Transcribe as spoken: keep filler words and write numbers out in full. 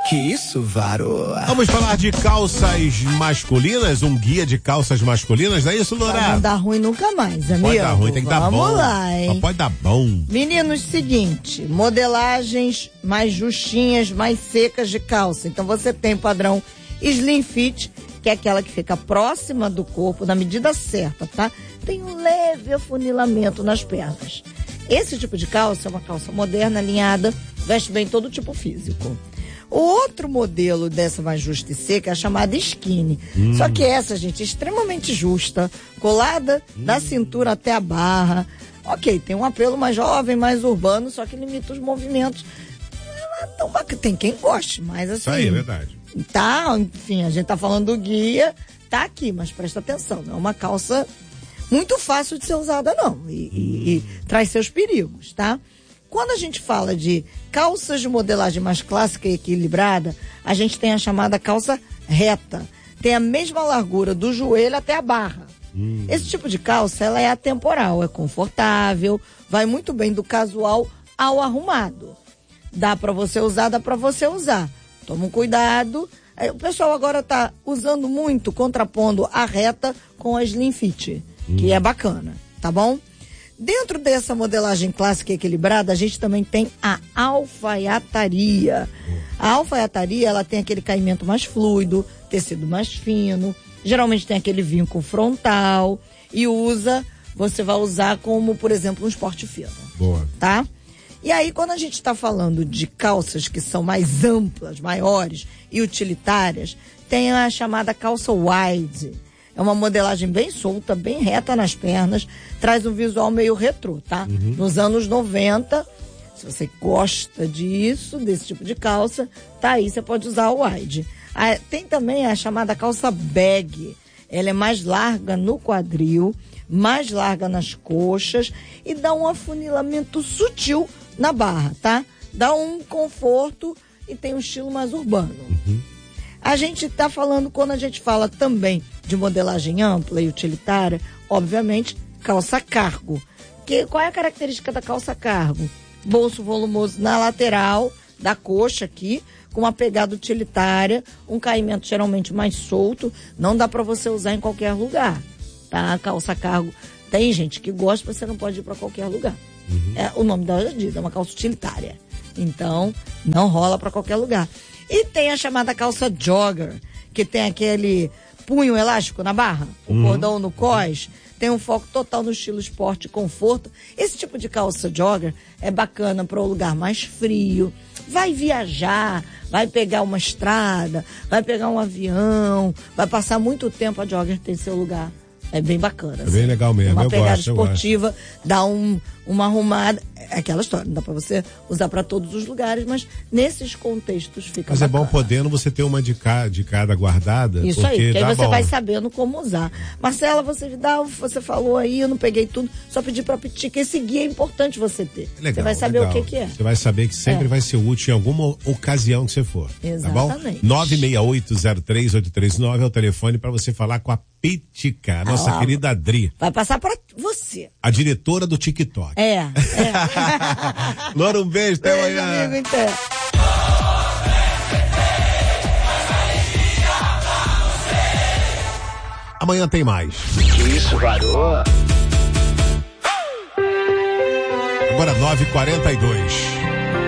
Que isso, varoa? Vamos falar de calças masculinas, um guia de calças masculinas, não é isso, Loura? Não dá ruim nunca mais, amigo. Pode dar ruim, tem que dar bom. Vamos lá, hein? Só pode dar bom. Meninos, seguinte, modelagens mais justinhas, mais secas de calça. Então você tem o padrão Slim Fit, que é aquela que fica próxima do corpo, na medida certa, tá? Tem um leve afunilamento nas pernas. Esse tipo de calça é uma calça moderna, alinhada, veste bem todo tipo físico. O outro modelo dessa mais justa e seca é a chamada skinny. Hum. Só que essa, gente, é extremamente justa, colada hum. da cintura até a barra. Ok, tem um apelo mais jovem, mais urbano, só que limita os movimentos. Não é tão bacana. Tem quem goste, mas assim... Isso aí, é verdade. Tá, enfim, a gente tá falando do guia, tá aqui, mas presta atenção, não é uma calça muito fácil de ser usada, não. E, hum. e, e traz seus perigos, tá? Quando a gente fala de calças de modelagem mais clássica e equilibrada, a gente tem a chamada calça reta. Tem a mesma largura do joelho até a barra. Hum. Esse tipo de calça, ela é atemporal, é confortável, vai muito bem do casual ao arrumado. Dá pra você usar, dá pra você usar. Toma um cuidado. O pessoal agora tá usando muito, contrapondo a reta com a Slim Fit, hum. que é bacana, tá bom? Dentro dessa modelagem clássica e equilibrada, a gente também tem a alfaiataria. A alfaiataria, ela tem aquele caimento mais fluido, tecido mais fino, geralmente tem aquele vinco frontal e usa, você vai usar como, por exemplo, um esporte fino. Boa. Tá? E aí, quando a gente está falando de calças que são mais amplas, maiores e utilitárias, tem a chamada calça wide. É uma modelagem bem solta, bem reta nas pernas, traz um visual meio retrô, tá? Uhum. Nos anos noventa, se você gosta disso, desse tipo de calça, tá aí, você pode usar o wide. Ah, tem também a chamada calça bag. Ela é mais larga no quadril, mais larga nas coxas e dá um afunilamento sutil na barra, tá? Dá um conforto e tem um estilo mais urbano. Uhum. A gente está falando, quando a gente fala também de modelagem ampla e utilitária, obviamente, calça cargo. Que, qual é a característica da calça cargo? Bolso volumoso na lateral da coxa aqui, com uma pegada utilitária, um caimento geralmente mais solto, não dá para você usar em qualquer lugar, tá? A calça cargo, tem gente que gosta, você não pode ir para qualquer lugar. Uhum. É, o nome dela já diz, é uma calça utilitária. Então, não rola para qualquer lugar. E tem a chamada calça jogger, que tem aquele punho elástico na barra, o uhum. cordão no cós, tem um foco total no estilo esporte e conforto. Esse tipo de calça jogger é bacana para um lugar mais frio. Vai viajar, vai pegar uma estrada, vai pegar um avião, vai passar muito tempo, a jogger tem seu lugar. É bem bacana. É bem assim. Legal mesmo. Uma eu pegada gosto, esportiva, dá um, uma arrumada. É aquela história, não dá pra você usar pra todos os lugares, mas nesses contextos fica Mas bacana. É bom podendo você ter uma de, ca, de cada guardada. Isso porque aí, que aí você bom. vai sabendo como usar. Marcela, você dá, você falou aí, eu não peguei tudo, só pedi pra pedir, que esse guia é importante você ter. Legal, você vai saber legal. o que que é. Você vai saber que sempre é. vai ser útil em alguma ocasião que você for. Exatamente. Tá bom? nove seis oito zero três oito três nove é o telefone pra você falar com a Pitica, a nossa ah, querida Adri. Vai passar pra você. A diretora do TikTok. É, é. Loura, um beijo, até beijo, amanhã. Amigo, até. Amanhã tem mais. Que isso, varoa? Agora nove e quarenta e dois.